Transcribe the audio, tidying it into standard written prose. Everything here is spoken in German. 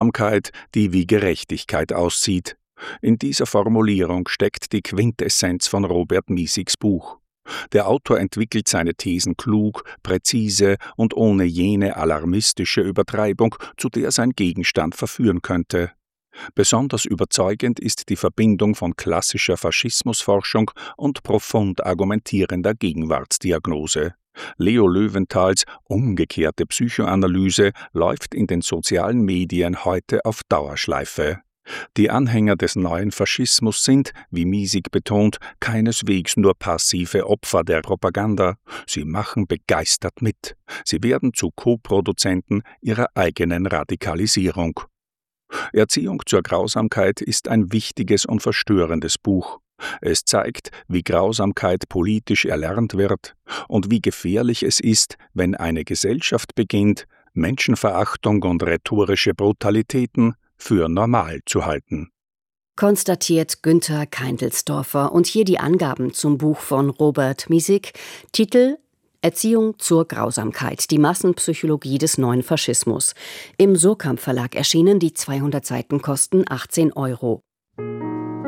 Grausamkeit, die wie Gerechtigkeit aussieht. In dieser Formulierung steckt die Quintessenz von Robert Miesigs Buch. Der Autor entwickelt seine Thesen klug, präzise und ohne jene alarmistische Übertreibung, zu der sein Gegenstand verführen könnte. Besonders überzeugend ist die Verbindung von klassischer Faschismusforschung und profund argumentierender Gegenwartsdiagnose. Leo Löwenthals umgekehrte Psychoanalyse läuft in den sozialen Medien heute auf Dauerschleife. Die Anhänger des neuen Faschismus sind, wie Miesig betont, keineswegs nur passive Opfer der Propaganda. Sie machen begeistert mit. Sie werden zu Co-Produzenten ihrer eigenen Radikalisierung. Erziehung zur Grausamkeit ist ein wichtiges und verstörendes Buch. Es zeigt, wie Grausamkeit politisch erlernt wird und wie gefährlich es ist, wenn eine Gesellschaft beginnt, Menschenverachtung und rhetorische Brutalitäten für normal zu halten. Konstatiert Günther Keindelsdorfer. Und hier die Angaben zum Buch von Robert Miesig. Titel: Erziehung zur Grausamkeit, die Massenpsychologie des neuen Faschismus. Im Surkamp Verlag erschienen, die 200 Seiten kosten 18 €.